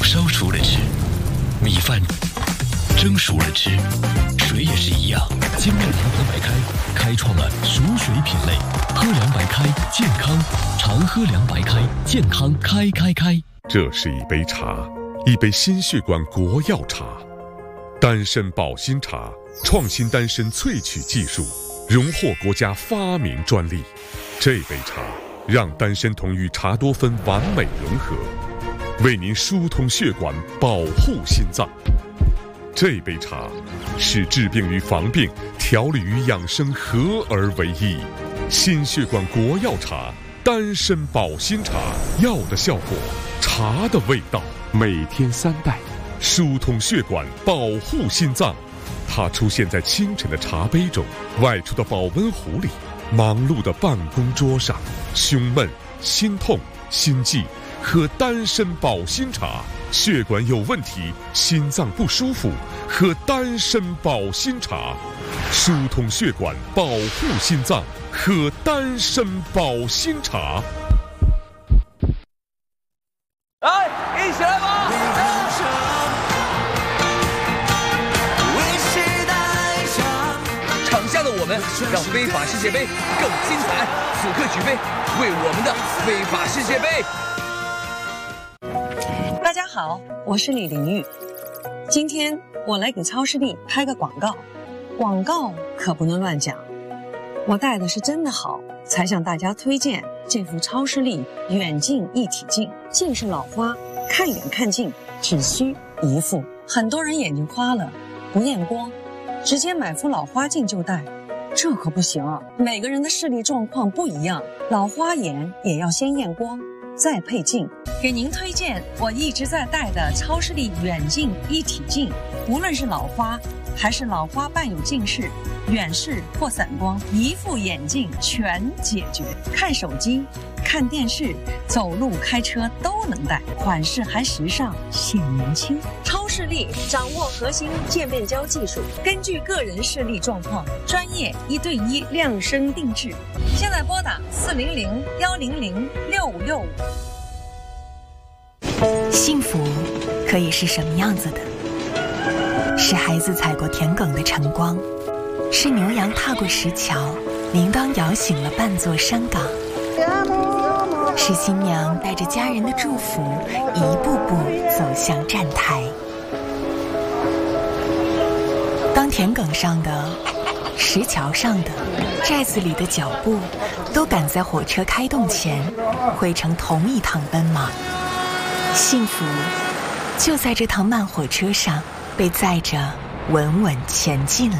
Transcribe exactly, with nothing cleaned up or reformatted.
烧熟了吃，米饭蒸熟了吃，水也是一样。精酿长河白开开创了熟水品类，喝凉白开，健康，常喝凉白开，健康开开开。 这是一杯茶，一杯心血管国药茶，丹参保心茶，创新丹参萃取技术，荣获国家发明专利。这杯茶让丹参酮与茶多酚完美融合，为您疏通血管，保护心脏。这杯茶是治病与防病、调理与养生合而为一。心血管国药茶，丹参保心茶，药的效果，茶的味道，每天三袋，疏通血管，保护心脏。它出现在清晨的茶杯中，外出的保温壶里，忙碌的办公桌上。胸闷、心痛、心悸，喝丹参保心茶；血管有问题，心脏不舒服，喝丹参保心茶。疏通血管，保护心脏，喝丹参保心茶。 来，一起来吧！场下的我们，让非法世界杯更精彩。此刻举杯，为我们的非法世界杯。 大家好，我是李玲玉。今天我来给超视力拍个广告，广告可不能乱讲。我戴的是真的好，才向大家推荐这副超视力远近一体镜。近视老花，看远看近，只需一副。很多人眼睛花了，不验光，直接买副老花镜就戴，这可不行啊！每个人的视力状况不一样，老花眼也要先验光，再配镜。给您推荐我一直在戴的超视力远近一体镜，无论是老花还是老花伴有近视、远视或散光，一副眼镜全解决。看手机、看电视、走路、开车都能戴，款式还时尚，显年轻。超视力掌握核心渐变焦技术，根据个人视力状况，专业一对一量身定制。现在拨打四零零幺零零六五六五。 幸福可以是什么样子的？是孩子踩过田埂的晨光，是牛羊踏过石桥，铃铛摇醒了半座山岗，是新娘带着家人的祝福，一步步走向站台。当田埂上的、石桥上的、寨子里的脚步，都赶在火车开动前，汇成同一趟奔忙。幸福就在这趟慢火车上，被载着稳稳前进了。